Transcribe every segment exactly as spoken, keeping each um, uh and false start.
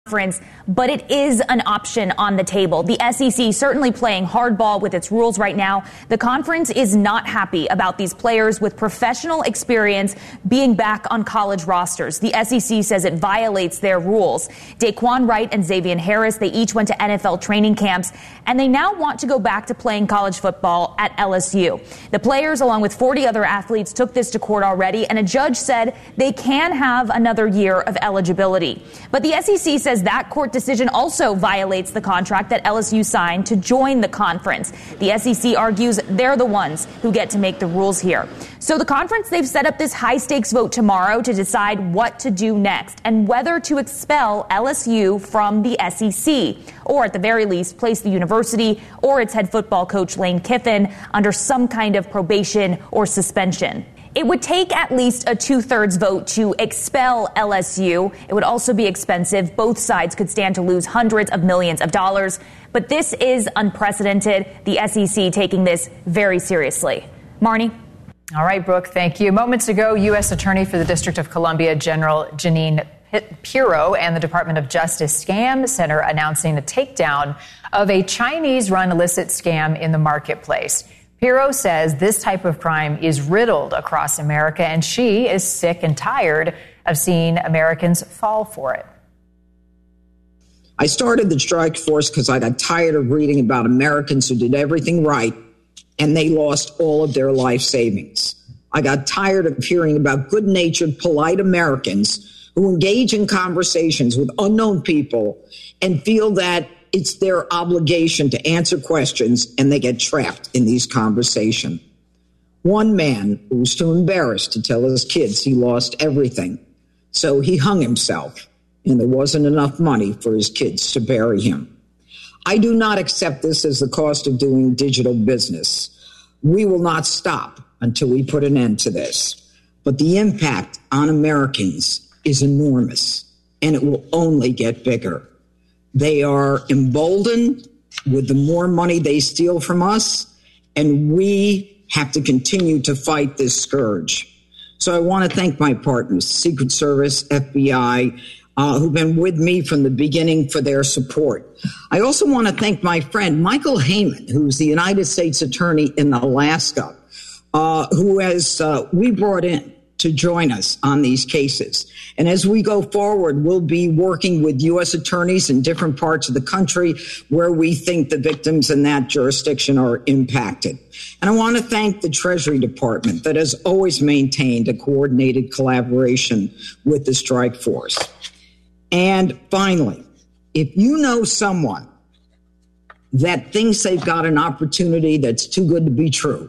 Conference, but it is an option on the table. The S E C certainly playing hardball with its rules right now. The conference is not happy about these players with professional experience being back on college rosters. The S E C says it violates their rules. Daquan Wright and Xavier Harris, they each went to N F L training camps, and they now want to go back to playing college football at L S U. The players, along with forty other athletes, took this to court already, and a judge said they can have another year of eligibility. But the S E C says that court decision also violates the contract that L S U signed to join the conference. The S E C argues they're the ones who get to make the rules here. So the conference, they've set up this high-stakes vote tomorrow to decide what to do next and whether to expel L S U from the S E C, or at the very least place the university or its head football coach Lane Kiffin under some kind of probation or suspension. It would take at least a two-thirds vote to expel L S U. It would also be expensive. Both sides could stand to lose hundreds of millions of dollars. But this is unprecedented. The S E C taking this very seriously. Marnie? All right, Brooke, thank you. Moments ago, U S Attorney for the District of Columbia, General Jeanine Pirro, and the Department of Justice Scam Center announcing a takedown of a Chinese-run illicit scam in the marketplace. Pirro says this type of crime is riddled across America, and she is sick and tired of seeing Americans fall for it. I started the strike force because I got tired of reading about Americans who did everything right and they lost all of their life savings. I got tired of hearing about good-natured, polite Americans who engage in conversations with unknown people and feel that it's their obligation to answer questions, and they get trapped in these conversations. One man who was too embarrassed to tell his kids he lost everything, so he hung himself, and there wasn't enough money for his kids to bury him. I do not accept this as the cost of doing digital business. We will not stop until we put an end to this. But the impact on Americans is enormous, and it will only get bigger. They are emboldened with the more money they steal from us, and we have to continue to fight this scourge. So I want to thank my partners, Secret Service, F B I, uh, who've been with me from the beginning for their support. I also want to thank my friend, Michael Heyman, who's the United States Attorney in Alaska, uh, who has uh, we brought in to join us on these cases. And as we go forward, we'll be working with U S attorneys in different parts of the country where we think the victims in that jurisdiction are impacted. And I want to thank the Treasury Department that has always maintained a coordinated collaboration with the strike force. And finally, if you know someone that thinks they've got an opportunity that's too good to be true,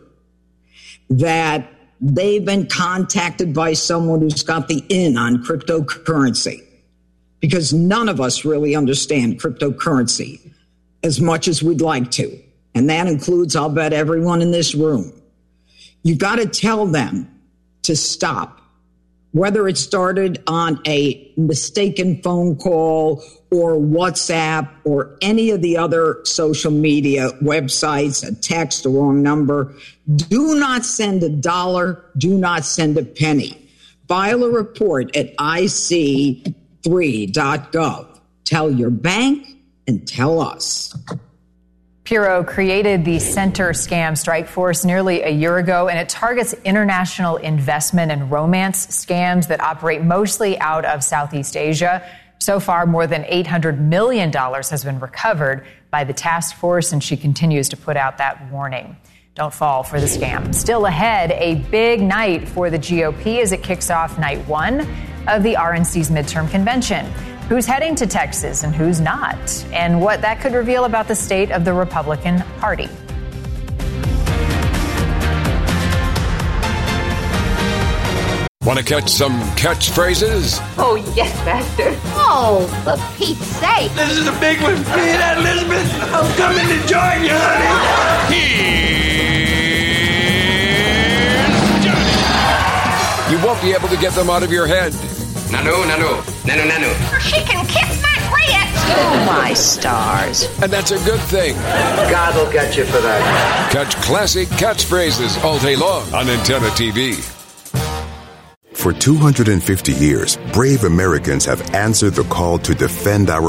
that they've been contacted by someone who's got the in on cryptocurrency, because none of us really understand cryptocurrency as much as we'd like to. And that includes, I'll bet, everyone in this room. You've got to tell them to stop, whether it started on a mistaken phone call or WhatsApp or any of the other social media websites, a text, a wrong number. Do not send a dollar. Do not send a penny. File a report at I C three dot gov. Tell your bank and tell us. Pirro created the Center Scam Strike Force nearly a year ago, and it targets international investment and romance scams that operate mostly out of Southeast Asia. So far, more than eight hundred million dollars has been recovered by the task force, and she continues to put out that warning. Don't fall for the scam. Still ahead, a big night for the G O P as it kicks off night one of the R N C's midterm convention. Who's heading to Texas and who's not, and what that could reveal about the state of the Republican Party. Want to catch some catchphrases? Oh, yes, Master. Oh, for Pete's sake. This is a big one. Hear that, Elizabeth? I'm coming to join you, honey. Here's Johnny. You won't be able to get them out of your head. Nano, nano, nano, nano. She can kiss my grits. Oh, my stars. And that's a good thing. God will get you for that. Catch classic catchphrases all day long on Antenna T V. For two hundred fifty years, brave Americans have answered the call to defend our